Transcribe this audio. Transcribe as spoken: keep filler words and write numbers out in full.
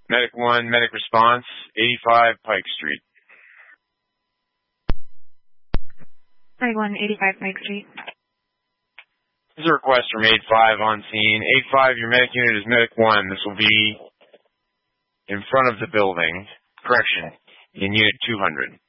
Medic one, Medic Response, eighty-five Pike Street. Medic one, eighty-five Pike Street. This is a request from eight five on scene. eight five, your medic unit is Medic one. This will be in front of the building. Correction, in Unit two hundred.